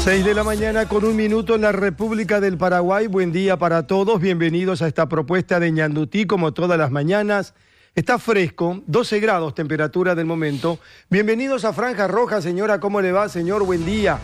6 de la mañana con 1 minuto en la República del Paraguay. Buen día para todos. Bienvenidos a esta propuesta de Ñandutí, como todas las mañanas. Está fresco, 12 grados temperatura del momento. Bienvenidos a Franja Roja, señora. ¿Cómo le va, señor? Buen día.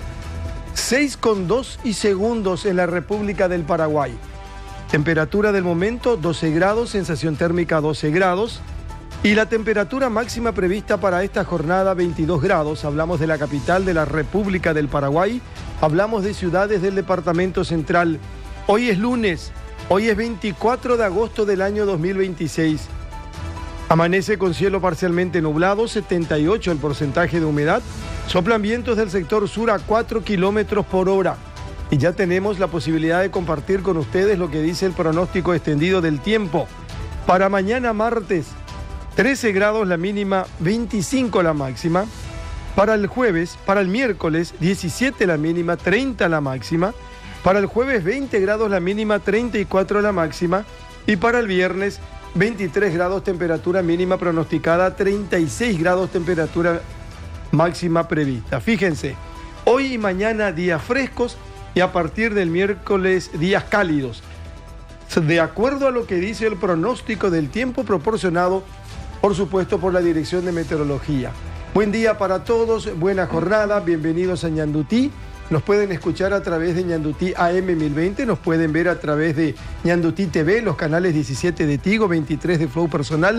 6:02 en la República del Paraguay. Temperatura del momento 12 grados, sensación térmica 12 grados. Y la temperatura máxima prevista para esta jornada 22 grados. Hablamos de la capital de la República del Paraguay. Hablamos de ciudades del Departamento Central. Hoy es lunes. Hoy es 24 de agosto del año 2026. Amanece con cielo parcialmente nublado, 78 el porcentaje de humedad. Soplan vientos del sector sur a 4 kilómetros por hora. Y ya tenemos la posibilidad de compartir con ustedes lo que dice el pronóstico extendido del tiempo. Para mañana martes, 13 grados la mínima, 25 la máxima. Para el jueves, para el miércoles, 17 la mínima, 30 la máxima. Para el jueves, 20 grados la mínima, 34 la máxima. Y para el viernes, 23 grados temperatura mínima pronosticada, 36 grados temperatura máxima prevista. Fíjense, hoy y mañana días frescos y a partir del miércoles días cálidos. De acuerdo a lo que dice el pronóstico del tiempo proporcionado, por supuesto, por la Dirección de Meteorología. Buen día para todos, buena jornada, bienvenidos a Ñandutí. Nos pueden escuchar a través de Ñandutí AM 1020, nos pueden ver a través de Ñandutí TV, los canales 17 de Tigo, 23 de Flow Personal,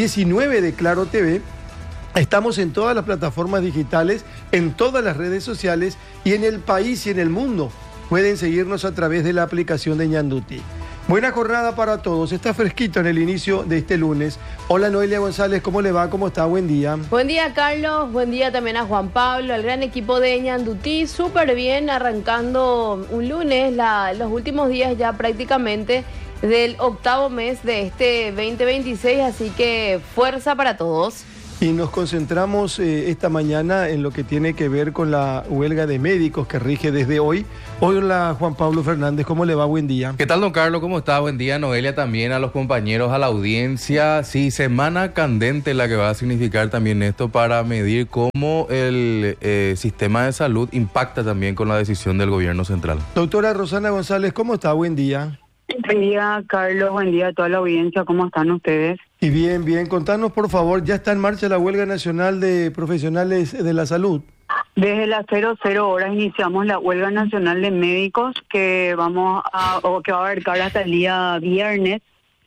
19 de Claro TV. Estamos en todas las plataformas digitales, en todas las redes sociales y en el país y en el mundo. Pueden seguirnos a través de la aplicación de Ñandutí. Buena jornada para todos. Está fresquito en el inicio de este lunes. Hola Noelia González, ¿cómo le va? ¿Cómo está? Buen día. Buen día, Carlos. Buen día también a Juan Pablo, al gran equipo de Ñandutí. Súper bien, arrancando un lunes, los últimos días ya prácticamente del octavo mes de este 2026. Así que fuerza para todos. Y nos concentramos esta mañana en lo que tiene que ver con la huelga de médicos que rige desde hoy. Hola Juan Pablo Fernández, ¿cómo le va? Buen día. ¿Qué tal, don Carlos? ¿Cómo está? Buen día, Noelia, también a los compañeros, a la audiencia. Sí, semana candente la que va a significar también esto para medir cómo el sistema de salud impacta también con la decisión del gobierno central. Doctora Rosana González, ¿cómo está? Buen día. Buen día, Carlos. Buen día a toda la audiencia. ¿Cómo están ustedes? Y bien, bien. Contanos, por favor, ¿ya está en marcha la huelga nacional de profesionales de la salud? Desde las 00 horas iniciamos la huelga nacional de médicos que va a abarcar hasta el día viernes.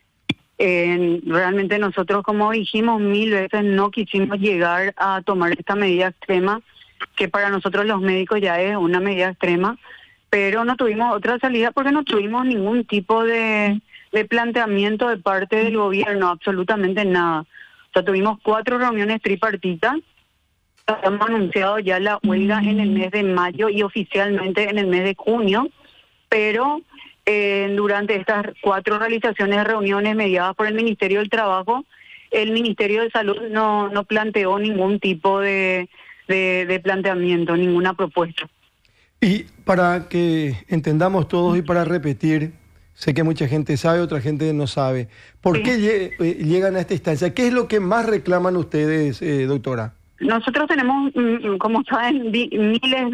Realmente nosotros, como dijimos 1000 veces, no quisimos llegar a tomar esta medida extrema, que para nosotros los médicos ya es una medida extrema, pero no tuvimos otra salida porque no tuvimos ningún tipo de planteamiento de parte del gobierno, absolutamente nada. O sea, tuvimos 4 reuniones tripartitas, hemos anunciado ya la huelga en el mes de mayo y oficialmente en el mes de junio, pero durante estas 4 realizaciones de reuniones mediadas por el Ministerio del Trabajo, el Ministerio de Salud no planteó ningún tipo de planteamiento, ninguna propuesta. Y para que entendamos todos y para repetir, sé que mucha gente sabe, otra gente no sabe. ¿Por qué llegan a esta instancia? ¿Qué es lo que más reclaman ustedes, doctora? Nosotros tenemos, como saben, miles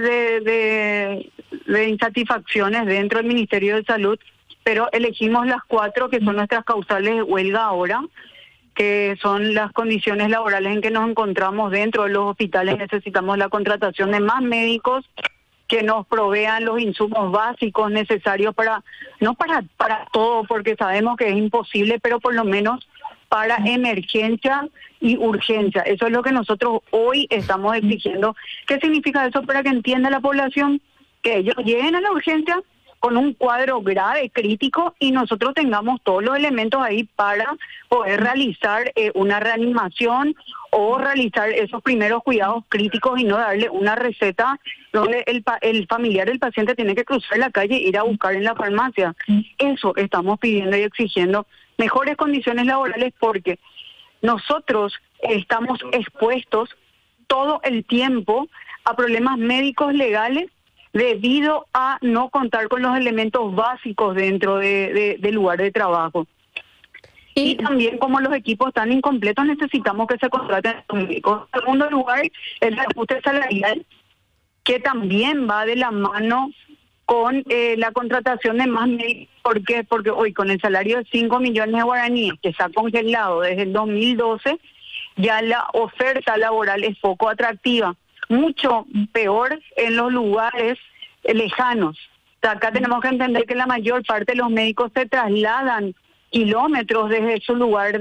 de insatisfacciones dentro del Ministerio de Salud, pero elegimos las 4 que son nuestras causales de huelga ahora, que son las condiciones laborales en que nos encontramos dentro de los hospitales. Necesitamos la contratación de más médicos que nos provean los insumos básicos necesarios no para todo, porque sabemos que es imposible, pero por lo menos para emergencia y urgencia. Eso es lo que nosotros hoy estamos exigiendo. ¿Qué significa eso para que entienda la población? Que ellos lleguen a la urgencia con un cuadro grave, crítico, y nosotros tengamos todos los elementos ahí para poder realizar una reanimación o realizar esos primeros cuidados críticos y no darle una receta donde el familiar del paciente tiene que cruzar la calle e ir a buscar en la farmacia. Eso estamos pidiendo y exigiendo, mejores condiciones laborales, porque nosotros estamos expuestos todo el tiempo a problemas médicos legales debido a no contar con los elementos básicos dentro del lugar de trabajo. Y también, como los equipos están incompletos, necesitamos que se contraten médicos. En segundo lugar, el ajuste salarial que también va de la mano con la contratación de más médicos. ¿Por qué? Porque hoy con el salario de 5 millones de guaraníes que se ha congelado desde el 2012, ya la oferta laboral es poco atractiva. Mucho peor en los lugares lejanos. O sea, acá tenemos que entender que la mayor parte de los médicos se trasladan kilómetros desde su lugar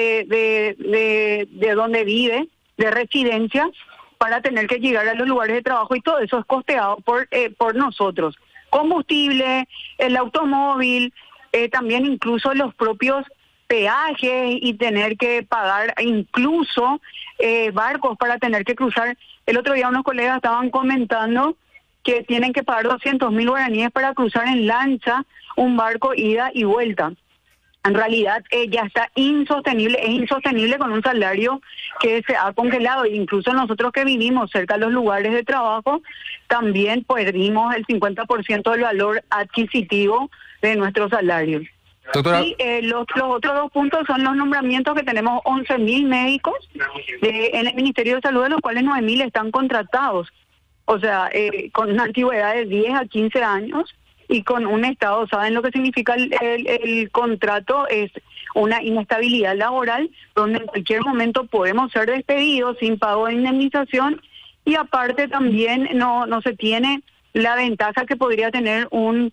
de donde vive, de residencia, para tener que llegar a los lugares de trabajo, y todo eso es costeado por nosotros. Combustible, el automóvil, también incluso los propios peajes, y tener que pagar incluso barcos para tener que cruzar. El otro día unos colegas estaban comentando que tienen que pagar 200.000 guaraníes para cruzar en lancha un barco ida y vuelta. En realidad ya está insostenible, es insostenible con un salario que se ha congelado. Incluso nosotros que vivimos cerca de los lugares de trabajo, también perdimos el 50% del valor adquisitivo de nuestros salarios. Doctora. Y los otros 2 puntos son los nombramientos, que tenemos 11.000 médicos en el Ministerio de Salud, de los cuales 9.000 están contratados. O sea, con una antigüedad de 10 a 15 años. Y con un estado, ¿saben lo que significa el contrato? Es una inestabilidad laboral, donde en cualquier momento podemos ser despedidos sin pago de indemnización, y aparte también no se tiene la ventaja que podría tener un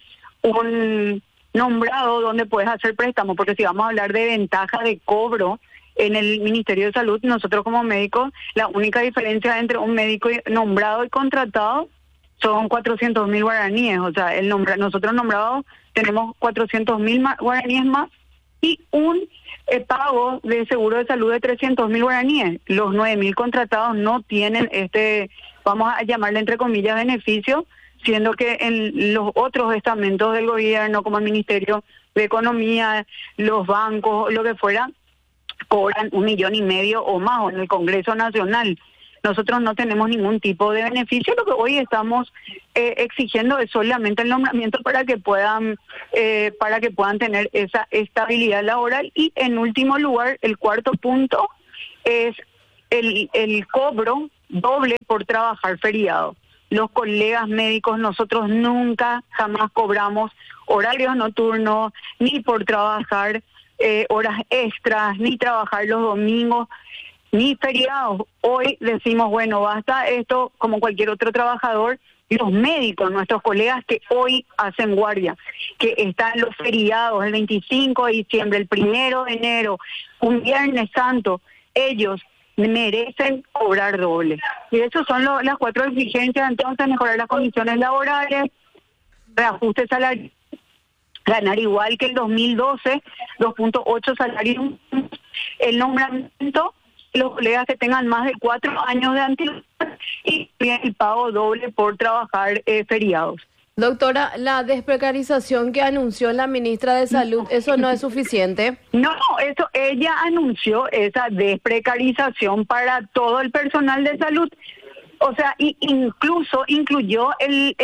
nombrado donde puedes hacer préstamo, porque si vamos a hablar de ventaja de cobro en el Ministerio de Salud, nosotros como médicos, la única diferencia entre un médico nombrado y contratado son 400.000 guaraníes. O sea, nosotros nombrados tenemos 400.000 guaraníes más, y un pago de seguro de salud de 300.000 guaraníes. Los 9.000 contratados no tienen vamos a llamarle entre comillas, beneficio, siendo que en los otros estamentos del gobierno, como el Ministerio de Economía, los bancos, lo que fuera, cobran 1,5 millones o más, o en el Congreso Nacional. Nosotros no tenemos ningún tipo de beneficio. Lo que hoy estamos exigiendo es solamente el nombramiento para que puedan tener esa estabilidad laboral. Y en último lugar, el cuarto punto es el cobro doble por trabajar feriado. Los colegas médicos, nosotros nunca, jamás cobramos horarios nocturnos, ni por trabajar horas extras, ni trabajar los domingos, ni feriados. Hoy decimos, bueno, basta esto, como cualquier otro trabajador. Los médicos, nuestros colegas que hoy hacen guardia, que están los feriados, el 25 de diciembre, el 1 de enero, un Viernes Santo, ellos merecen cobrar doble. Y esas son las 4 exigencias. Entonces, mejorar las condiciones laborales, reajuste salarial, ganar igual que el 2012, 2.8 salarios, el nombramiento, los colegas que tengan más de 4 años de antigüedad, y el pago doble por trabajar feriados. Doctora, la desprecarización que anunció la ministra de Salud, ¿eso no es suficiente? No, ella anunció esa desprecarización para todo el personal de salud. O sea, incluso incluyó el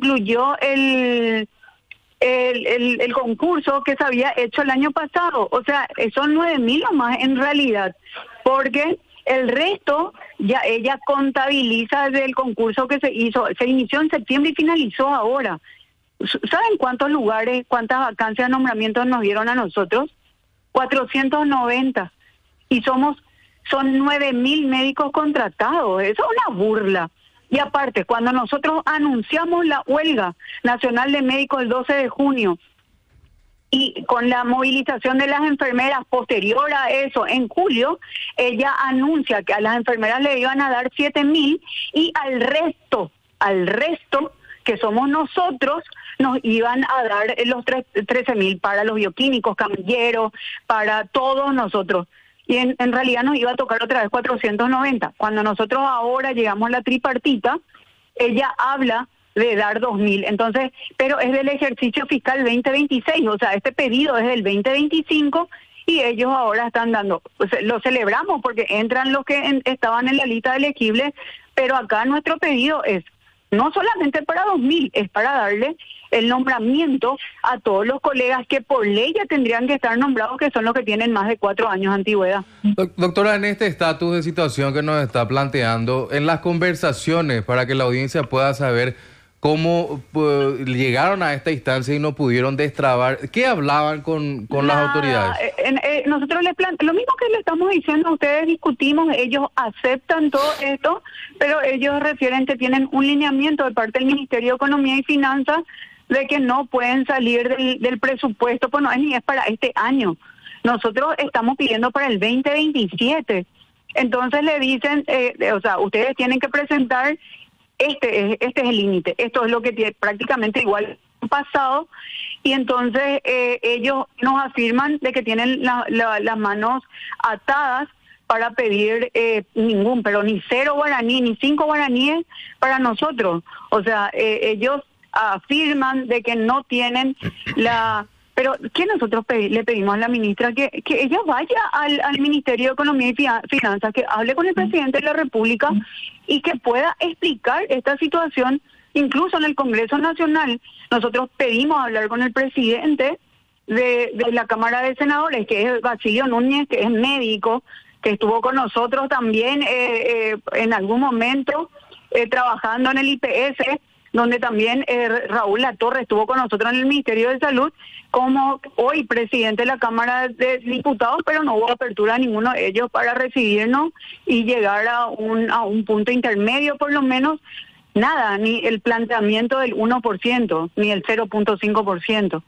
concurso que se había hecho el año pasado. O sea, son 9.000 nomás en realidad, porque el resto ya ella contabiliza del concurso que se inició en septiembre y finalizó ahora. ¿Saben cuántos lugares, cuántas vacancias de nombramientos nos dieron a nosotros? 490. Y son 9.000 médicos contratados. Eso es una burla. Y aparte, cuando nosotros anunciamos la huelga nacional de médicos el 12 de junio, y con la movilización de las enfermeras posterior a eso, en julio, ella anuncia que a las enfermeras le iban a dar 7.000, y al resto, que somos nosotros, nos iban a dar los 13.000 para los bioquímicos, camilleros, para todos nosotros. Y en realidad nos iba a tocar otra vez 490. Cuando nosotros ahora llegamos a la tripartita, ella habla de dar 2.000. Entonces, pero es del ejercicio fiscal 2026, o sea, este pedido es del 2025, y ellos ahora están dando, pues, lo celebramos porque entran los que estaban en la lista elegible, pero acá nuestro pedido es no solamente para 2000, es para darle el nombramiento a todos los colegas que por ley ya tendrían que estar nombrados, que son los que tienen más de 4 años de antigüedad. Doctora, en este estatus de situación que nos está planteando, en las conversaciones para que la audiencia pueda saber cómo llegaron a esta instancia y no pudieron destrabar, ¿qué hablaban con las autoridades? Nosotros lo mismo que le estamos diciendo a ustedes, discutimos, ellos aceptan todo esto, pero ellos refieren que tienen un lineamiento de parte del Ministerio de Economía y Finanzas de que no pueden salir del presupuesto, pues no es ni es para este año. Nosotros estamos pidiendo para el 2027. Entonces le dicen, ustedes tienen que presentar, este es el límite, esto es lo que tiene prácticamente igual pasado, y entonces ellos nos afirman de que tienen las manos atadas para pedir ni 0 guaraní, ni 5 guaraníes para nosotros. O sea, ellos afirman de que no tienen pero que nosotros le pedimos a la ministra que ella vaya al Ministerio de Economía y Finanzas, que hable con el presidente de la República y que pueda explicar esta situación, incluso en el Congreso Nacional. Nosotros pedimos hablar con el presidente de la Cámara de Senadores, que es Basilio Núñez, que es médico, que estuvo con nosotros también en algún momento trabajando en el IPS, donde también Raúl Latorre estuvo con nosotros en el Ministerio de Salud, como hoy presidente de la Cámara de Diputados, pero no hubo apertura a ninguno de ellos para recibirnos y llegar a un punto intermedio, por lo menos. Nada, ni el planteamiento del 1%, ni el 0.5%.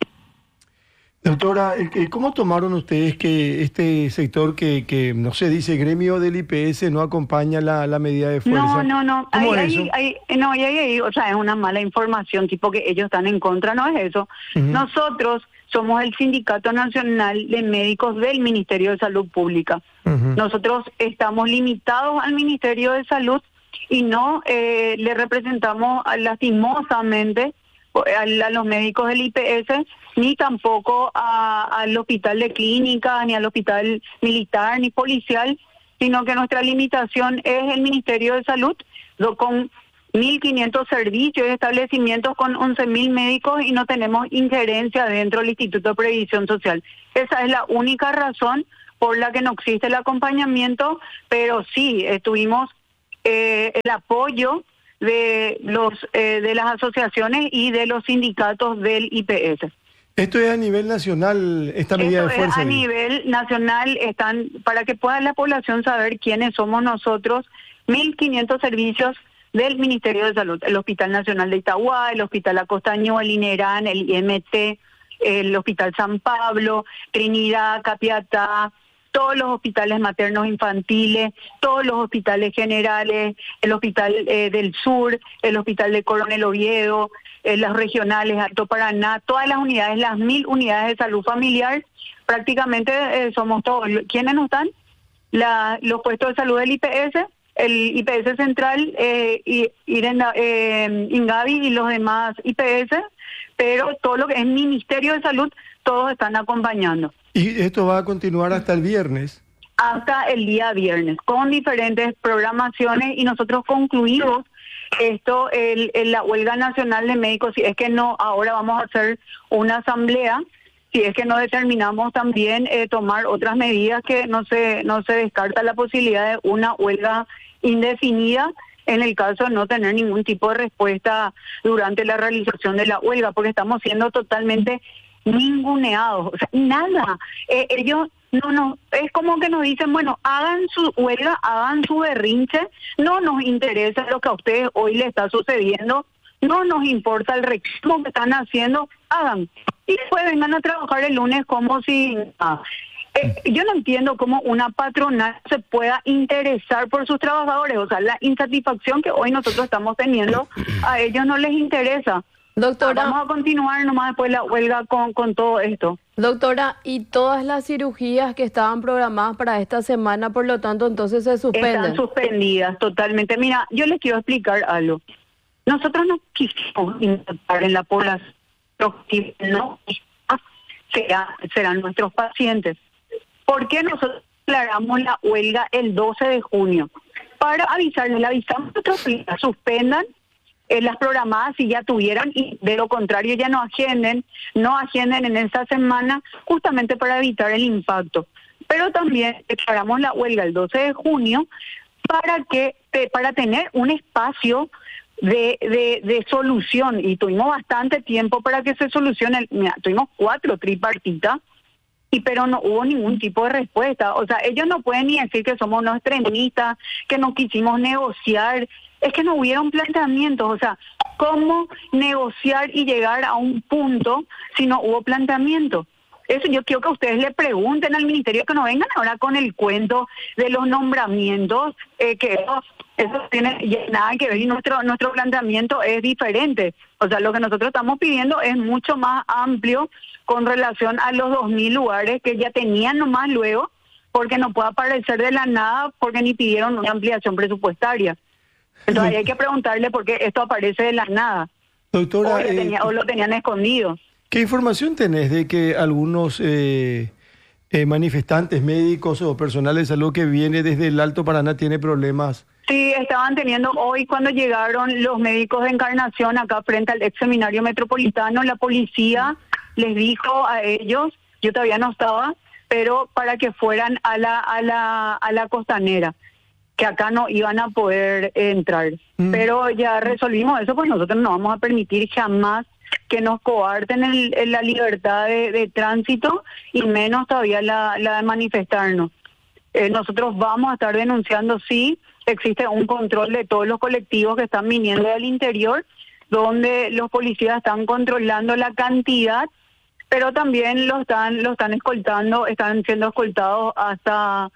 Doctora, ¿cómo tomaron ustedes que este sector que no sé, dice gremio del IPS no acompaña la medida de fuerza? No. ¿Cómo es eso? O sea, es una mala información, tipo que ellos están en contra, no es eso. Nosotros somos el Sindicato Nacional de Médicos del Ministerio de Salud Pública. Nosotros estamos limitados al Ministerio de Salud y no le representamos lastimosamente a los médicos del IPS, ni tampoco al hospital de clínica, ni al hospital militar, ni policial, sino que nuestra limitación es el Ministerio de Salud, con 1.500 servicios y establecimientos con 11.000 médicos, y no tenemos injerencia dentro del Instituto de Previsión Social. Esa es la única razón por la que no existe el acompañamiento, pero sí tuvimos el apoyo de las asociaciones y de los sindicatos del IPS. Esto es a nivel nacional, esta medida de fuerza. A nivel nacional, para que pueda la población saber quiénes somos nosotros, 1.500 servicios del Ministerio de Salud, el Hospital Nacional de Itagua, el Hospital Acostaño, el INERAN, el IMT, el Hospital San Pablo, Trinidad, Capiatá, todos los hospitales maternos infantiles, todos los hospitales generales, el Hospital del Sur, el Hospital de Coronel Oviedo, las regionales, Alto Paraná, todas las unidades, las 1.000 unidades de salud familiar, prácticamente somos todos. ¿Quiénes no están? Los puestos de salud del IPS, el IPS Central, Ingavi y los demás IPS, pero todo lo que es Ministerio de Salud, todos están acompañando. ¿Y esto va a continuar hasta el viernes? Hasta el día viernes, con diferentes programaciones, y nosotros concluimos esto, la huelga nacional de médicos. Si es que no, ahora vamos a hacer una asamblea, si es que no determinamos también tomar otras medidas, que no se descarta la posibilidad de una huelga indefinida en el caso de no tener ningún tipo de respuesta durante la realización de la huelga, porque estamos siendo totalmente ninguneados, o sea, nada. Ellos es como que nos dicen, bueno, hagan su huelga, hagan su berrinche, no nos interesa lo que a ustedes hoy les está sucediendo, no nos importa el reclamo que están haciendo, hagan. Y después vengan a trabajar el lunes como si nada. Yo no entiendo cómo una patronal se pueda interesar por sus trabajadores, o sea, la insatisfacción que hoy nosotros estamos teniendo, a ellos no les interesa. Doctora, vamos a continuar nomás después la huelga con todo esto. Doctora, ¿y todas las cirugías que estaban programadas para esta semana, por lo tanto, entonces se suspenden? Están suspendidas totalmente. Mira, yo les quiero explicar algo. Nosotros no quisimos impactar en la población, no serán nuestros pacientes. ¿Por qué nosotros declaramos la huelga el 12 de junio? Para avisarles, le avisamos a nuestros clientes, suspendan las programadas si ya tuvieran, y de lo contrario ya no agenden en esa semana, justamente para evitar el impacto. Pero también declaramos la huelga el 12 de junio para tener un espacio de solución, y tuvimos bastante tiempo para que se solucione. Mira, tuvimos 4 tripartitas, pero no hubo ningún tipo de respuesta. O sea, ellos no pueden ni decir que somos unos extremistas, que no quisimos negociar. Es que no hubieron planteamientos. O sea, ¿cómo negociar y llegar a un punto si no hubo planteamiento? Eso yo quiero que ustedes le pregunten al ministerio, que no vengan ahora con el cuento de los nombramientos, que eso tiene nada que ver, y nuestro planteamiento es diferente. O sea, lo que nosotros estamos pidiendo es mucho más amplio con relación a los 2.000 lugares que ya tenían nomás luego, porque no puede aparecer de la nada, porque ni pidieron una ampliación presupuestaria. Entonces hay que preguntarle por qué esto aparece de la nada. Doctora, o lo tenían escondido. ¿Qué información tenés de que algunos manifestantes médicos o personal de salud que viene desde el Alto Paraná tiene problemas? Sí, estaban teniendo hoy, cuando llegaron los médicos de Encarnación acá frente al ex seminario metropolitano, la policía les dijo a ellos, yo todavía no estaba, pero para que fueran a la costanera, que acá no iban a poder entrar. Pero ya resolvimos eso, pues nosotros no vamos a permitir jamás que nos coarten la libertad de tránsito, y menos todavía la de manifestarnos. Nosotros vamos a estar denunciando, sí, existe un control de todos los colectivos que están viniendo del interior, donde los policías están controlando la cantidad, pero también lo están escoltando, están siendo escoltados hasta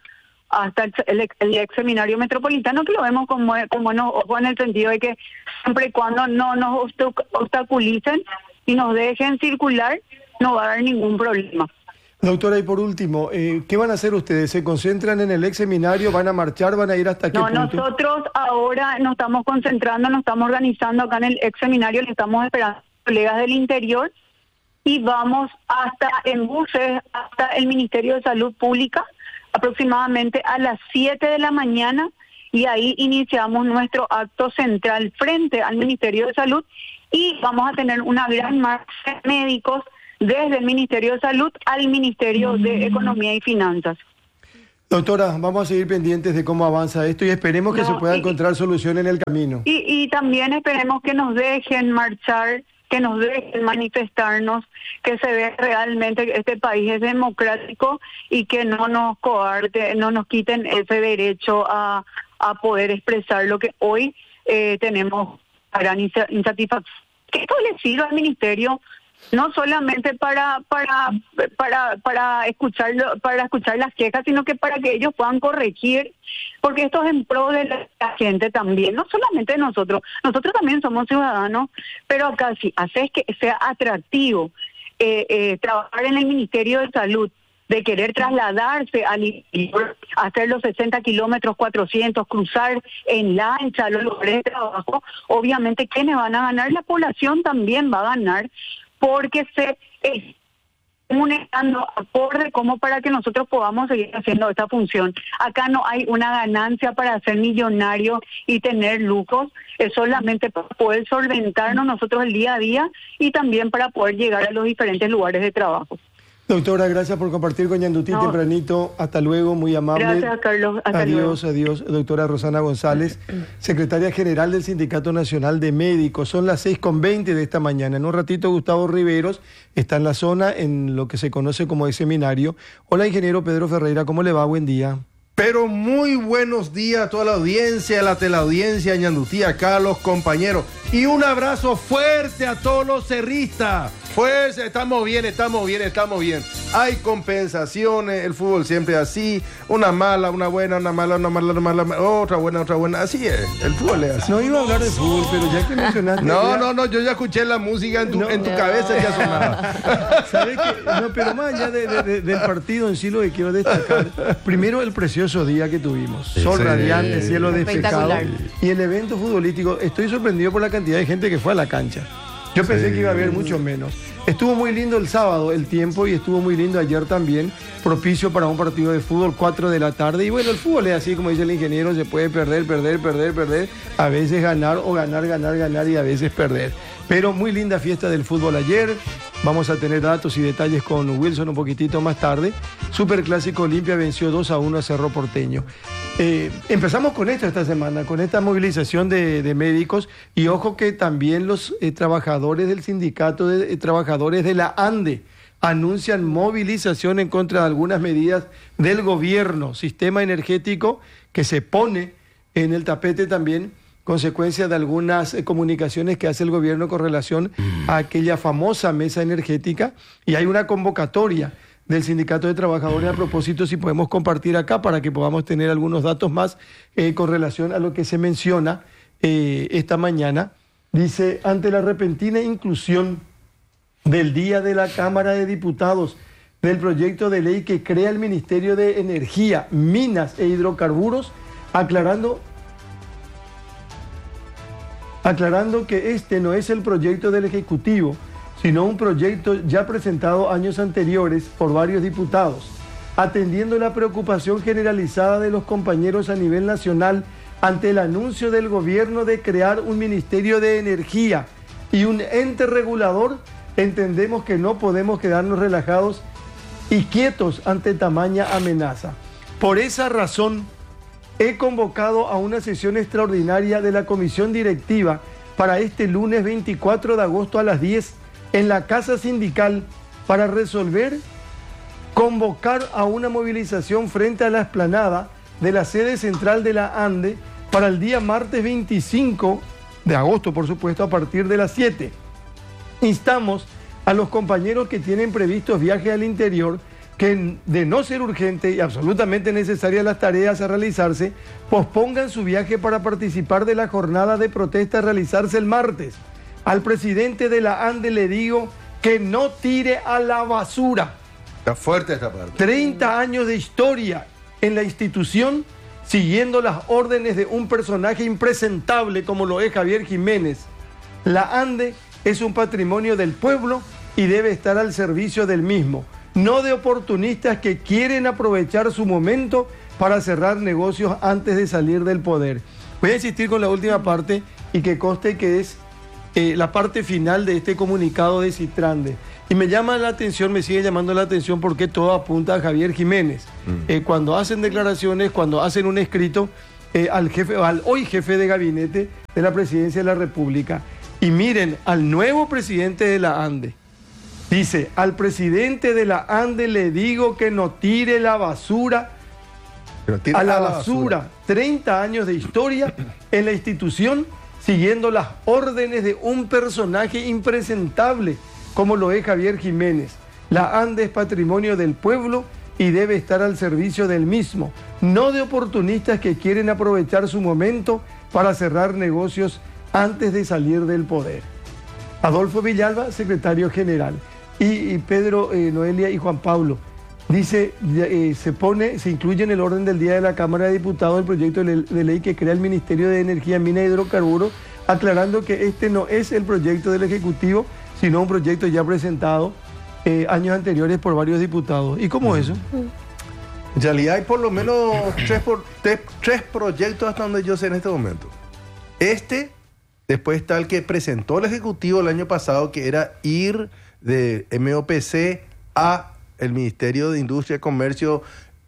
el ex seminario metropolitano, que lo vemos con buenos ojos, en el sentido de que siempre y cuando no nos obstaculicen y nos dejen circular, no va a haber ningún problema. Doctora, y por último, ¿qué van a hacer ustedes? ¿Se concentran en el ex seminario? ¿Van a marchar? ¿Van a ir hasta qué punto? Nosotros ahora nos estamos concentrando, nos estamos organizando acá en el ex seminario, le estamos esperando a colegas del interior, y vamos en buses hasta el Ministerio de Salud Pública, aproximadamente a las 7 de la mañana, y ahí iniciamos nuestro acto central frente al Ministerio de Salud, y vamos a tener una gran marcha de médicos desde el Ministerio de Salud al Ministerio de Economía y Finanzas. Doctora, vamos a seguir pendientes de cómo avanza esto, y esperemos que se pueda encontrar solución en el camino. Y también esperemos que nos dejen marchar, que nos dejen manifestarnos, que se vea realmente que este país es democrático y que no nos coarte, no nos quiten ese derecho a poder expresar lo que hoy tenemos gran insatisfacción. Que esto le sirva al ministerio no solamente para escuchar las quejas, sino que para que ellos puedan corregir, porque esto es en pro de la gente también, no solamente nosotros también somos ciudadanos, pero acá sí haces que sea atractivo trabajar en el Ministerio de Salud, de querer trasladarse a hacer los 60 kilómetros, 400, cruzar en lancha los lugares de trabajo. Obviamente, ¿quiénes van a ganar? La población también va a ganar, porque se estando acorde como para que nosotros podamos seguir haciendo esta función. Acá no hay una ganancia para ser millonario y tener lujos, es solamente para poder solventarnos nosotros el día a día, y también para poder llegar a los diferentes lugares de trabajo. Doctora, gracias por compartir con Ñandutí tempranito. Hasta luego, muy amable. Gracias, Carlos. Hasta luego. Adiós. Doctora Rosana González, secretaria general del Sindicato Nacional de Médicos. Son las 6:20 de esta mañana. En un ratito, Gustavo Riveros está en la zona, en lo que se conoce como el seminario. Hola, ingeniero Pedro Ferreira, ¿cómo le va? Buen día. Pero muy buenos días a toda la audiencia, a la teleaudiencia, Ñandutí, acá a los compañeros. Y un abrazo fuerte a todos los cerristas. Pues estamos bien. Hay compensaciones, el fútbol siempre así. Una mala, una buena, una mala, otra buena. Así es, el fútbol es así. No iba a hablar de fútbol, pero ya que mencionaste... No, yo ya escuché la música en tu cabeza, ya sonaba. ¿Sabes qué? No, pero más allá del partido en sí, lo que quiero destacar, primero el precioso día que tuvimos. Sol radiante, cielo despejado. Y el evento futbolístico, estoy sorprendido por la cantidad de gente que fue a la cancha. Yo pensé Sí. que iba a haber mucho menos. Estuvo muy lindo el sábado el tiempo y estuvo muy lindo ayer también, propicio para un partido de fútbol, 4 de la tarde. Y bueno, el fútbol es así, como dice el ingeniero, se puede perder, a veces ganar o ganar y a veces perder. Pero muy linda fiesta del fútbol ayer. Vamos a tener datos y detalles con Wilson un poquitito más tarde. Superclásico Olimpia venció 2-1 a Cerro Porteño. Empezamos con esto esta semana, con esta movilización de médicos, y ojo que también los trabajadores del sindicato de trabajadores de la ANDE anuncian movilización en contra de algunas medidas del gobierno, sistema energético que se pone en el tapete también, consecuencia de algunas comunicaciones que hace el gobierno con relación a aquella famosa mesa energética, y hay una convocatoria del Sindicato de Trabajadores a propósito, si podemos compartir acá para que podamos tener algunos datos más con relación a lo que se menciona esta mañana. Dice, ante la repentina inclusión del día de la Cámara de Diputados del proyecto de ley que crea el Ministerio de Energía, Minas e Hidrocarburos, aclarando que este no es el proyecto del Ejecutivo, sino un proyecto ya presentado años anteriores por varios diputados, atendiendo la preocupación generalizada de los compañeros a nivel nacional ante el anuncio del gobierno de crear un Ministerio de Energía y un ente regulador. Entendemos que no podemos quedarnos relajados y quietos ante tamaña amenaza. Por esa razón, he convocado a una sesión extraordinaria de la Comisión Directiva para este lunes 24 de agosto a las 10 en la Casa Sindical para resolver convocar a una movilización frente a la explanada de la sede central de la ANDE para el día martes 25 de agosto, por supuesto, a partir de las 7. Instamos a los compañeros que tienen previstos viajes al interior que, de no ser urgente y absolutamente necesarias las tareas a realizarse, pospongan su viaje para participar de la jornada de protesta a realizarse el martes. Al presidente de la ANDE le digo que no tire a la basura. Está fuerte esta parte. 30 años de historia en la institución, siguiendo las órdenes de un personaje impresentable como lo es Javier Jiménez. La ANDE es un patrimonio del pueblo y debe estar al servicio del mismo, no de oportunistas que quieren aprovechar su momento para cerrar negocios antes de salir del poder. Voy a insistir con la última parte y que conste que es la parte final de este comunicado de Citrande. Y me llama la atención, me sigue llamando la atención porque todo apunta a Javier Jiménez. Cuando hacen declaraciones, cuando hacen un escrito al hoy jefe de gabinete de la Presidencia de la República. Y miren, al nuevo presidente de la ANDE. Dice, al presidente de la ANDE le digo que no tire la basura a la basura. 30 años de historia en la institución, siguiendo las órdenes de un personaje impresentable como lo es Javier Jiménez. La ANDE es patrimonio del pueblo y debe estar al servicio del mismo, no de oportunistas que quieren aprovechar su momento para cerrar negocios antes de salir del poder. Adolfo Villalba, secretario general. Y Pedro, Noelia y Juan Pablo, dice, se incluye en el orden del día de la Cámara de Diputados el proyecto de ley que crea el Ministerio de Energía, Minas y Hidrocarburos, aclarando que este no es el proyecto del Ejecutivo, sino un proyecto ya presentado años anteriores por varios diputados. ¿Y cómo eso? En realidad hay por lo menos tres proyectos hasta donde yo sé en este momento. Después está el que presentó el Ejecutivo el año pasado, que era ir de MOPC a el Ministerio de Industria, Comercio,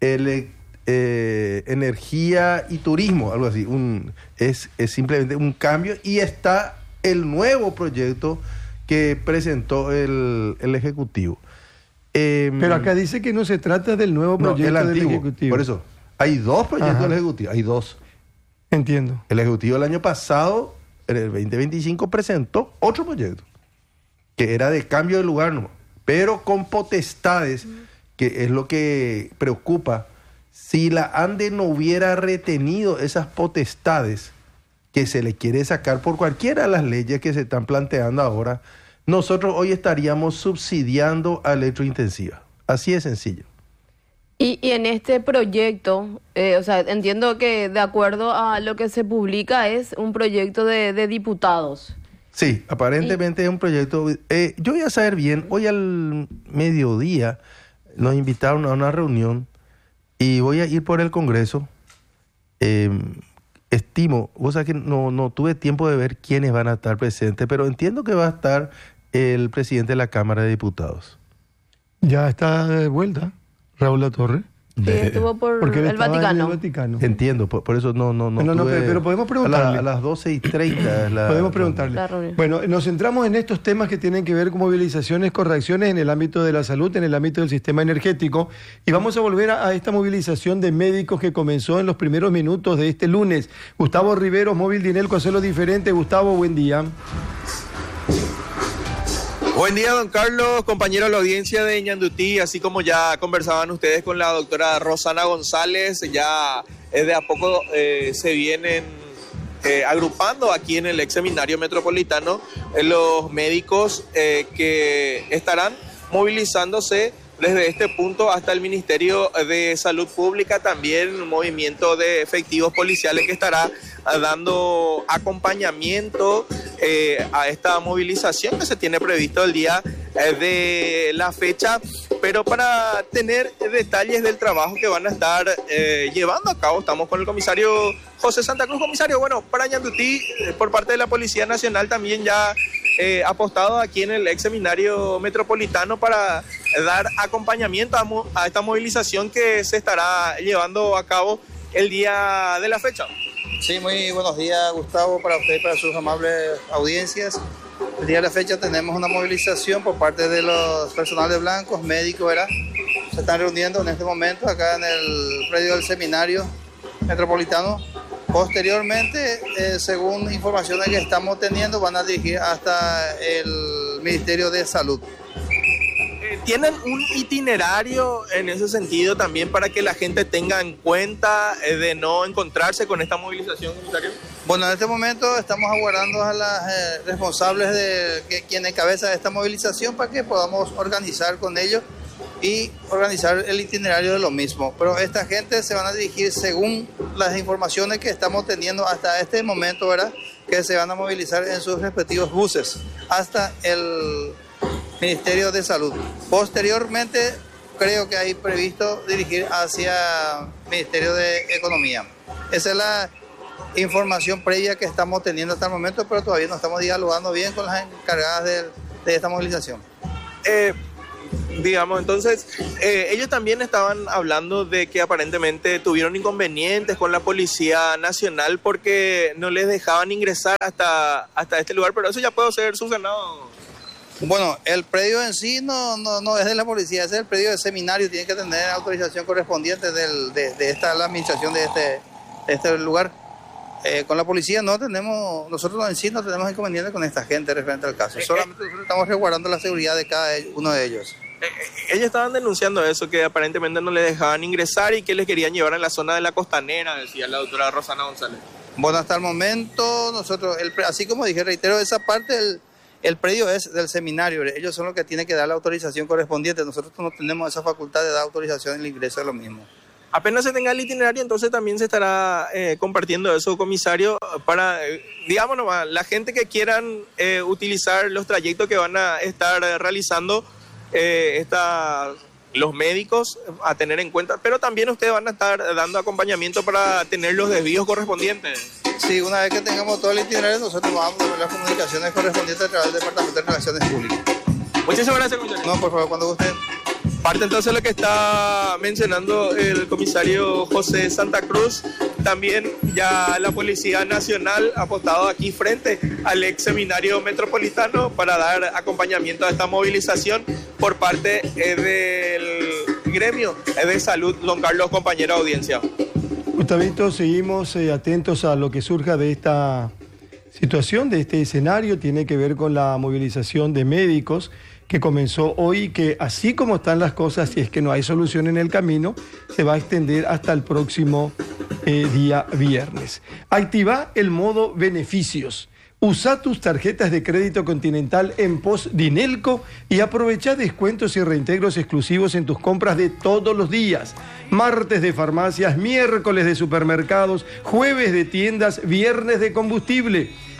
Energía y Turismo, algo así. Es simplemente un cambio. Y está el nuevo proyecto que presentó el Ejecutivo. Pero acá dice que no se trata del nuevo proyecto del Ejecutivo. Por eso, hay dos proyectos del Ejecutivo, hay dos. Entiendo. El Ejecutivo el año pasado, en el 2025, presentó otro proyecto, que era de cambio de lugar, no, pero con potestades, que es lo que preocupa. Si la ANDE no hubiera retenido esas potestades que se le quiere sacar por cualquiera de las leyes que se están planteando ahora, nosotros hoy estaríamos subsidiando a electrointensiva. Así de sencillo. Y en este proyecto, entiendo que de acuerdo a lo que se publica es un proyecto de diputados. Sí, aparentemente es un proyecto. Yo voy a saber bien, hoy al mediodía nos invitaron a una reunión y voy a ir por el Congreso. Estimo, vos sabés que no tuve tiempo de ver quiénes van a estar presentes, pero entiendo que va a estar el presidente de la Cámara de Diputados. Ya está de vuelta, Raúl Latorre. Sí, estuvo por Porque él el estaba Vaticano. en el Vaticano. Entiendo, por eso no pero podemos preguntarle. A las 12:30 es la... Podemos preguntarle. La reunión. Bueno, nos centramos en estos temas que tienen que ver con movilizaciones, correcciones en el ámbito de la salud, en el ámbito del sistema energético. Y vamos a volver a esta movilización de médicos que comenzó en los primeros minutos de este lunes. Gustavo Riveros, Móvil Dinelco, hacerlo diferente. Gustavo, buen día. Buen día, don Carlos, compañero de la audiencia de Ñandutí, así como ya conversaban ustedes con la doctora Rosana González, ya de a poco se vienen agrupando aquí en el ex seminario metropolitano los médicos que estarán movilizándose desde este punto hasta el Ministerio de Salud Pública, también un movimiento de efectivos policiales que estará dando acompañamiento a esta movilización que se tiene previsto el día de la fecha, pero para tener detalles del trabajo que van a estar llevando a cabo, estamos con el comisario José Santa Cruz. Comisario, bueno, para Ñandutí, por parte de la Policía Nacional también ya apostado aquí en el ex seminario metropolitano para dar acompañamiento a esta movilización que se estará llevando a cabo el día de la fecha. Sí, muy buenos días, Gustavo, para usted y para sus amables audiencias. El día de la fecha tenemos una movilización por parte de los personales blancos, médicos, ¿verdad? Se están reuniendo en este momento acá en el predio del seminario metropolitano. Posteriormente, según informaciones que estamos teniendo, van a dirigir hasta el Ministerio de Salud. ¿Tienen un itinerario en ese sentido también para que la gente tenga en cuenta de no encontrarse con esta movilización, comisario? Bueno, en este momento estamos aguardando a las responsables de quien encabeza esta movilización para que podamos organizar con ellos y organizar el itinerario de lo mismo. Pero esta gente se van a dirigir según las informaciones que estamos teniendo hasta este momento, ¿verdad? Que se van a movilizar en sus respectivos buses hasta el Ministerio de Salud. Posteriormente, creo que hay previsto dirigir hacia el Ministerio de Economía. Esa es la información previa que estamos teniendo hasta el momento, pero todavía no estamos dialogando bien con las encargadas de esta movilización. Digamos, entonces, ellos también estaban hablando de que aparentemente tuvieron inconvenientes con la Policía Nacional porque no les dejaban ingresar hasta este lugar, pero eso ya puede ser subsanado. Bueno, el predio en sí no es de la policía, ese es el predio del seminario, tiene que tener autorización correspondiente de la administración de este lugar. Con la policía nosotros en sí no tenemos inconvenientes con esta gente referente al caso, solamente nosotros estamos resguardando la seguridad de cada uno de ellos. Ellos estaban denunciando eso, que aparentemente no les dejaban ingresar y que les querían llevar en la zona de la costanera, decía la doctora Rosana González. Bueno, hasta el momento nosotros, así como dije, reitero, esa parte el predio es del seminario, ellos son los que tienen que dar la autorización correspondiente, nosotros no tenemos esa facultad de dar autorización en el ingreso de lo mismo. Apenas se tenga el itinerario, entonces también se estará compartiendo eso, comisario, para, digamos nomás, la gente que quieran utilizar los trayectos que van a estar realizando los médicos a tener en cuenta, pero también ustedes van a estar dando acompañamiento para tener los desvíos correspondientes. Sí, una vez que tengamos todo el itinerario, nosotros vamos a ver las comunicaciones correspondientes a través del Departamento de Relaciones Públicas. Muchísimas gracias, comisario. No, por favor, cuando guste. Parte entonces lo que está mencionando el comisario José Santa Cruz, también ya la Policía Nacional ha apostado aquí frente al ex seminario metropolitano para dar acompañamiento a esta movilización por parte del gremio de salud. Don Carlos, compañero de audiencia. Gustavito, seguimos atentos a lo que surja de esta situación, de este escenario. Tiene que ver con la movilización de médicos que comenzó hoy, que así como están las cosas, si es que no hay solución en el camino, se va a extender hasta el próximo día viernes. Activa el modo beneficios. Usa tus tarjetas de crédito Continental en pos Dinelco y aprovecha descuentos y reintegros exclusivos en tus compras de todos los días. Martes de farmacias, miércoles de supermercados, jueves de tiendas, viernes de combustible.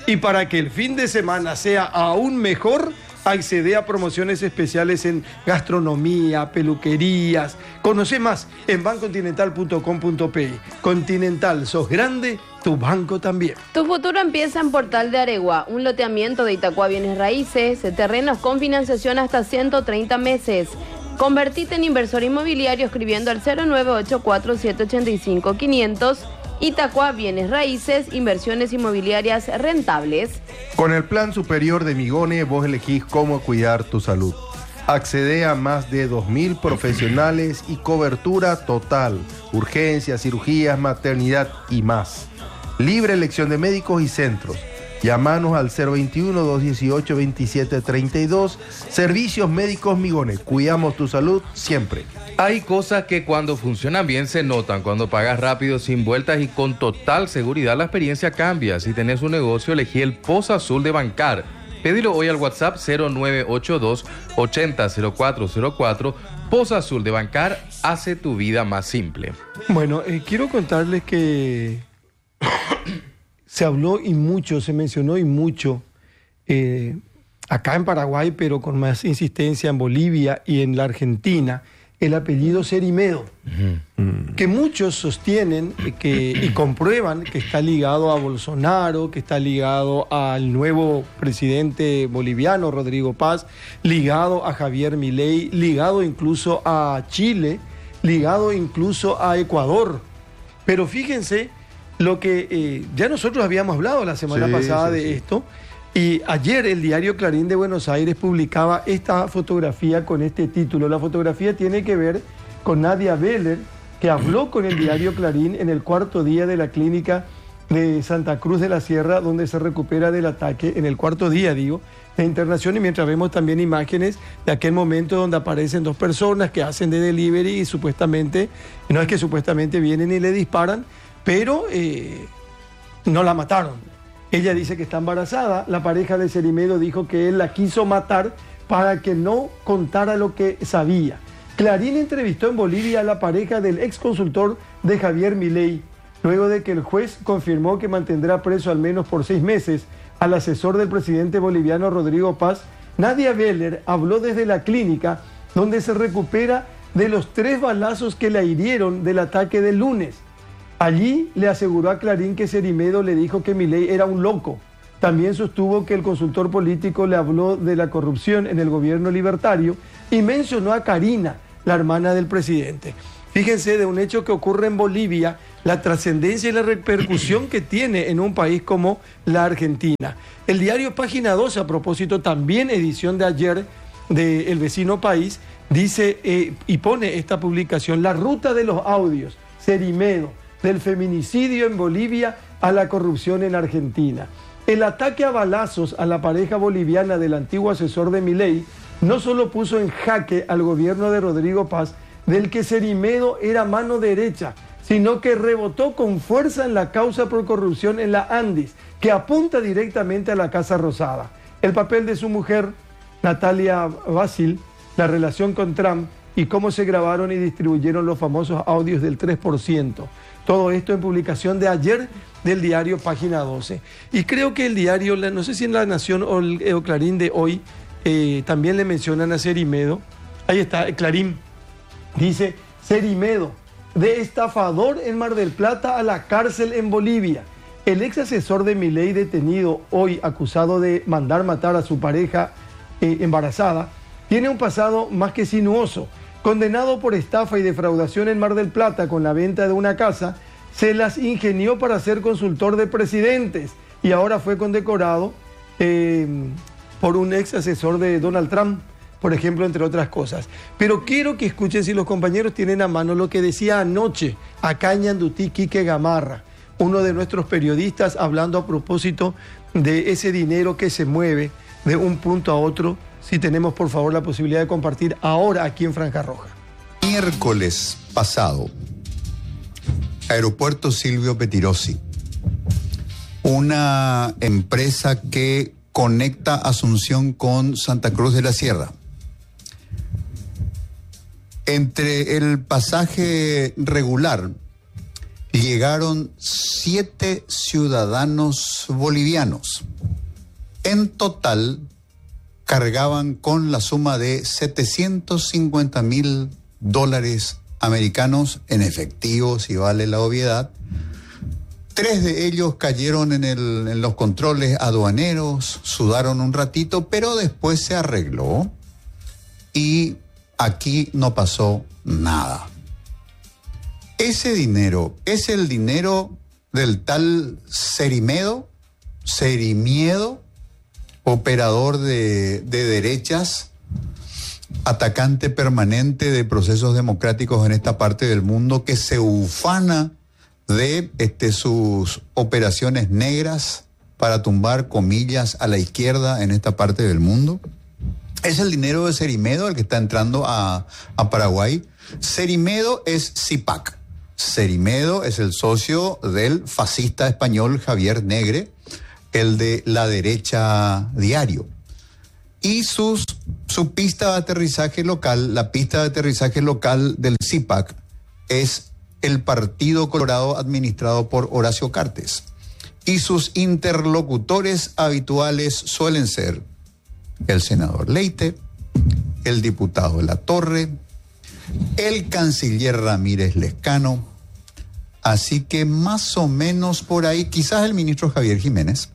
Y para que el fin de semana sea aún mejor, accede a promociones especiales en gastronomía, peluquerías. Conoce más en bancontinental.com.pe. Continental, sos grande, tu banco también. Tu futuro empieza en Portal de Aregua, un loteamiento de Itacua Bienes Raíces, terrenos con financiación hasta 130 meses. Convertite en inversor inmobiliario escribiendo al 0984-785-500. Itacua Bienes Raíces, inversiones inmobiliarias rentables. Con el plan superior de Migone, vos elegís cómo cuidar tu salud. Accede a más de 2.000 profesionales y cobertura total. Urgencias, cirugías, maternidad y más. Libre elección de médicos y centros. Llámanos al 021-218-2732. Servicios médicos Migone. Cuidamos tu salud siempre. Hay cosas que cuando funcionan bien se notan, cuando pagas rápido, sin vueltas y con total seguridad la experiencia cambia. Si tenés un negocio, elegí el Poza Azul de Bancar. Pedilo hoy al WhatsApp 0982-800404. Poza Azul de Bancar hace tu vida más simple. Bueno, quiero contarles que se habló y mucho, se mencionó y mucho acá en Paraguay, pero con más insistencia en Bolivia y en la Argentina, el apellido Cerimedo, que muchos sostienen y comprueban que está ligado a Bolsonaro, que está ligado al nuevo presidente boliviano, Rodrigo Paz, ligado a Javier Milei, ligado incluso a Chile, ligado incluso a Ecuador. Pero fíjense lo que ya nosotros habíamos hablado la semana pasada de esto. Y ayer el diario Clarín de Buenos Aires publicaba esta fotografía con este título. La fotografía tiene que ver con Nadia Beller, que habló con el diario Clarín en el cuarto día de la clínica de Santa Cruz de la Sierra, donde se recupera del ataque, en el cuarto día, digo, de internación. Y mientras vemos también imágenes de aquel momento donde aparecen dos personas que hacen de delivery y supuestamente, no es que supuestamente vienen y le disparan, pero no la mataron. Ella dice que está embarazada. La pareja de Cerimedo dijo que él la quiso matar para que no contara lo que sabía. Clarín entrevistó en Bolivia a la pareja del ex consultor de Javier Milei, luego de que el juez confirmó que mantendrá preso al menos por 6 meses al asesor del presidente boliviano Rodrigo Paz. Nadia Beller habló desde la clínica donde se recupera de los 3 balazos que la hirieron del ataque del lunes. Allí le aseguró a Clarín que Cerimedo le dijo que Milei era un loco. También sostuvo que el consultor político le habló de la corrupción en el gobierno libertario y mencionó a Karina, la hermana del presidente. Fíjense, de un hecho que ocurre en Bolivia, la trascendencia y la repercusión que tiene en un país como la Argentina. El diario Página 12, a propósito, también edición de ayer de El Vecino País, dice y pone esta publicación: la ruta de los audios, Cerimedo, del feminicidio en Bolivia a la corrupción en Argentina. El ataque a balazos a la pareja boliviana del antiguo asesor de Milei no solo puso en jaque al gobierno de Rodrigo Paz, del que Cerimedo era mano derecha, sino que rebotó con fuerza en la causa por corrupción en la Andis, que apunta directamente a la Casa Rosada. El papel de su mujer, Natalia Basil, la relación con Trump y cómo se grabaron y distribuyeron los famosos audios del 3%. Todo esto en publicación de ayer del diario Página 12. Y creo que el diario, no sé si en La Nación o el Clarín de hoy, también le mencionan a Cerimedo. Ahí está, el Clarín. Dice: Cerimedo, de estafador en Mar del Plata a la cárcel en Bolivia. El ex asesor de Milei, detenido hoy acusado de mandar matar a su pareja embarazada, tiene un pasado más que sinuoso. Condenado por estafa y defraudación en Mar del Plata con la venta de una casa, se las ingenió para ser consultor de presidentes y ahora fue condecorado por un ex asesor de Donald Trump, por ejemplo, entre otras cosas. Pero quiero que escuchen, si los compañeros tienen a mano, lo que decía anoche acá en Ñandutí Quique Gamarra, uno de nuestros periodistas, hablando a propósito de ese dinero que se mueve de un punto a otro. Si tenemos, por favor, la posibilidad de compartir ahora aquí en Franja Roja. Miércoles pasado, Aeropuerto Silvio Pettirossi, una empresa que conecta Asunción con Santa Cruz de la Sierra. Entre el pasaje regular llegaron 7 ciudadanos bolivianos. En total, cargaban con la suma de $750.000 americanos en efectivo, si vale la obviedad. 3 de ellos cayeron en los controles aduaneros, sudaron un ratito, pero después se arregló y aquí no pasó nada. Ese dinero es el dinero del tal Cerimiedo, operador de derechas, atacante permanente de procesos democráticos en esta parte del mundo, que se ufana de sus operaciones negras para tumbar comillas a la izquierda en esta parte del mundo. Es el dinero de Cerimiedo el que está entrando a Paraguay. Cerimiedo es CIPAC. Cerimiedo es el socio del fascista español Javier Negre, el de La Derecha Diario. Y su pista de aterrizaje local, la pista de aterrizaje local del CIPAC, es el Partido Colorado administrado por Horacio Cartes. Y sus interlocutores habituales suelen ser el senador Leite, el diputado Latorre, el canciller Ramírez Lescano. Así que más o menos por ahí, quizás el ministro Javier Jiménez.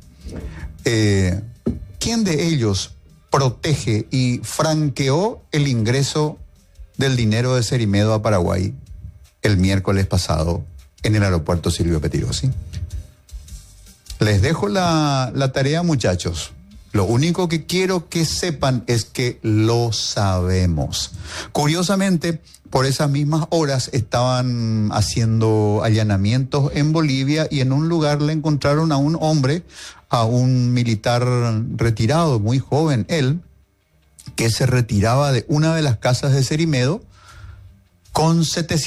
¿Quién de ellos protege y franqueó el ingreso del dinero de Cerimiedo a Paraguay el miércoles pasado en el aeropuerto Silvio Pettirossi? Les dejo la tarea, muchachos. Lo único que quiero que sepan es que lo sabemos. Curiosamente, por esas mismas horas estaban haciendo allanamientos en Bolivia y en un lugar le encontraron a un hombre, a un militar retirado, muy joven él, que se retiraba de una de las casas de Cerimiedo con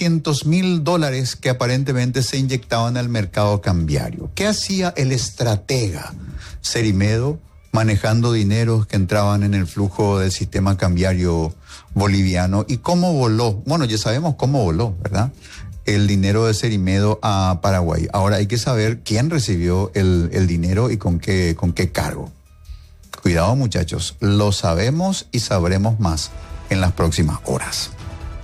$700.000 que aparentemente se inyectaban al mercado cambiario. ¿Qué hacía el estratega Cerimiedo manejando dineros que entraban en el flujo del sistema cambiario boliviano? ¿Y cómo voló? Bueno, ya sabemos cómo voló, ¿verdad? El dinero de Cerimiedo a Paraguay. Ahora hay que saber quién recibió el dinero y con qué cargo. Cuidado, muchachos, lo sabemos y sabremos más en las próximas horas.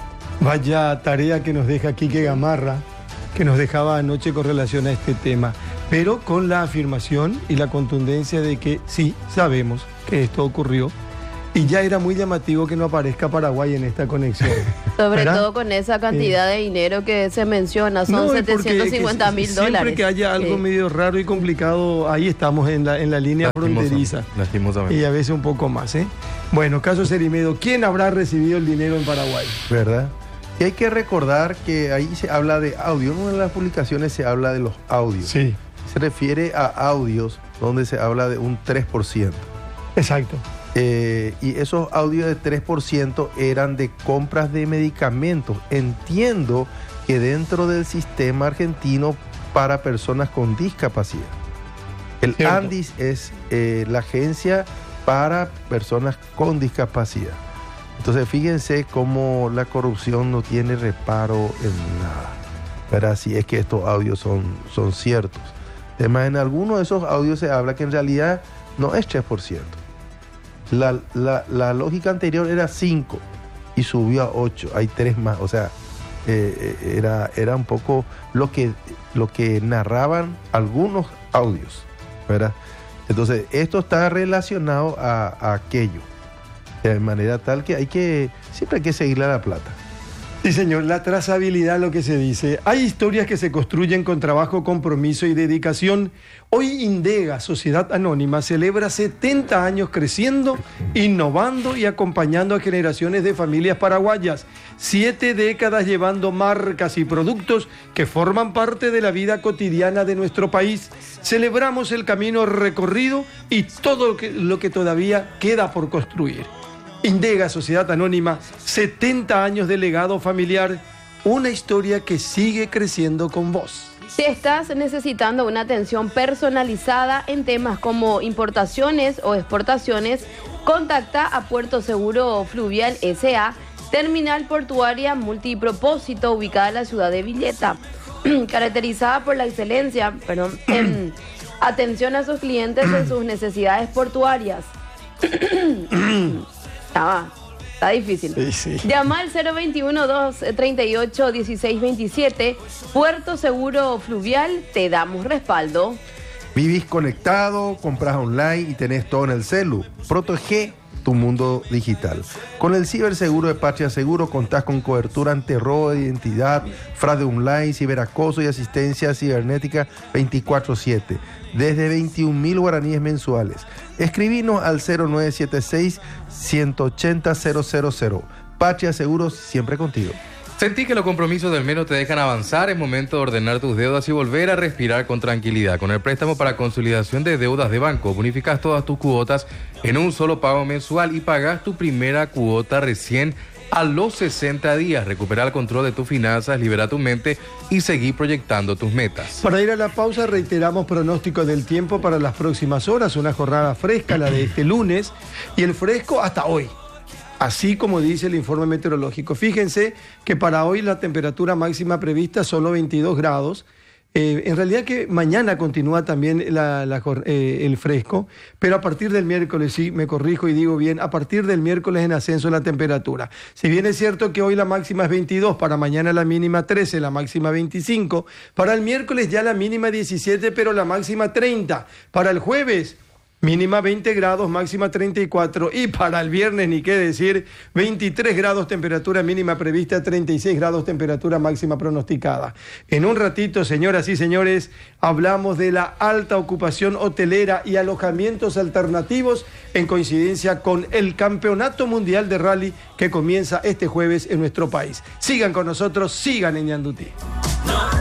Vaya tarea que nos deja Quique Gamarra, que nos dejaba anoche con relación a este tema, pero con la afirmación y la contundencia de que sí, sabemos que esto ocurrió y ya era muy llamativo que no aparezca Paraguay en esta conexión. Sobre ¿verdad? todo con esa cantidad de dinero que se menciona, son $750.000. Siempre que haya algo medio raro y complicado, ahí estamos en la línea fronteriza. Lastimosamente. Y a veces un poco más, ¿eh? Bueno, caso Cerimiedo, ¿quién habrá recibido el dinero en Paraguay? ¿Verdad? Y hay que recordar que ahí se habla de audio. En una de las publicaciones se habla de los audios. Sí. Se refiere a audios donde se habla de un 3%. Exacto. Y esos audios de 3% eran de compras de medicamentos. Entiendo que dentro del sistema argentino para personas con discapacidad. El Cierto. ANDIS es la agencia para personas con discapacidad. Entonces fíjense cómo la corrupción no tiene reparo en nada, ¿verdad? Si es que estos audios son ciertos. Además, en algunos de esos audios se habla que en realidad no es 3%. La lógica anterior era 5 y subió a 8, hay 3 más. O sea, era un poco lo que narraban algunos audios, ¿verdad? Entonces, esto está relacionado a aquello. De manera tal que siempre hay que seguirle a la plata. Sí, señor, la trazabilidad, lo que se dice. Hay historias que se construyen con trabajo, compromiso y dedicación. Hoy Indega, Sociedad Anónima, celebra 70 años creciendo, innovando y acompañando a generaciones de familias paraguayas. 7 décadas llevando marcas y productos que forman parte de la vida cotidiana de nuestro país. Celebramos el camino recorrido y todo lo que todavía queda por construir. Indega, Sociedad Anónima, 70 años de legado familiar, una historia que sigue creciendo con vos. Si estás necesitando una atención personalizada en temas como importaciones o exportaciones, contacta a Puerto Seguro Fluvial S.A., terminal portuaria multipropósito ubicada en la ciudad de Villeta. caracterizada por la excelencia, en atención a sus clientes en sus necesidades portuarias. Está difícil. Sí. Llama al 021-238-1627. Puerto Seguro Fluvial, te damos respaldo. Vivís conectado, compras online y tenés todo en el celu. Protege tu mundo digital. Con el ciberseguro de Patria Seguro contás con cobertura ante robo de identidad, fraude online, ciberacoso y asistencia cibernética 24/7. Desde 21.000 guaraníes mensuales. Escribinos al 0976-180-000. Patria Seguros, siempre contigo. Sentí que los compromisos del mes no te dejan avanzar. Es momento de ordenar tus deudas y volver a respirar con tranquilidad. Con el préstamo para consolidación de deudas de banco, bonificas todas tus cuotas en un solo pago mensual y pagas tu primera cuota recién a los 60 días. Recupera el control de tus finanzas, libera tu mente y seguir proyectando tus metas. Para ir a la pausa, reiteramos pronóstico del tiempo para las próximas horas. Una jornada fresca, la de este lunes, y el fresco hasta hoy. Así como dice el informe meteorológico. Fíjense que para hoy la temperatura máxima prevista solo 22 grados. En realidad que mañana continúa también el fresco, pero a partir del miércoles, sí, me corrijo y digo bien, a partir del miércoles en ascenso la temperatura. Si bien es cierto que hoy la máxima es 22, para mañana la mínima 13, la máxima 25, para el miércoles ya la mínima 17, pero la máxima 30, para el jueves mínima 20 grados, máxima 34, y para el viernes, ni qué decir, 23 grados temperatura mínima prevista, 36 grados temperatura máxima pronosticada. En un ratito, señoras y señores, hablamos de la alta ocupación hotelera y alojamientos alternativos en coincidencia con el Campeonato Mundial de Rally que comienza este jueves en nuestro país. Sigan con nosotros, sigan en Ñandutí.